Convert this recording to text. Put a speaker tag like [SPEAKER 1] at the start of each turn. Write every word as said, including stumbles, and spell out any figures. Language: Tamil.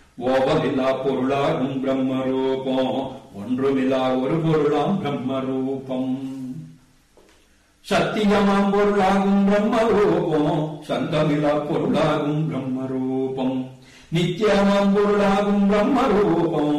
[SPEAKER 1] ஓவலில்லா பொருளாகும் பிரம்மரூபம் ஒன்றுமில்லா ஒரு பொருளாம் பிரம்மரூபம். சத்தியமாம் பொருளாகும் பிரம்மரூபம் சங்கமில்லா பொருளாகும் பிரம்மரூபம். நித்தியமாம் பொருளாகும் பிரம்மரூபம்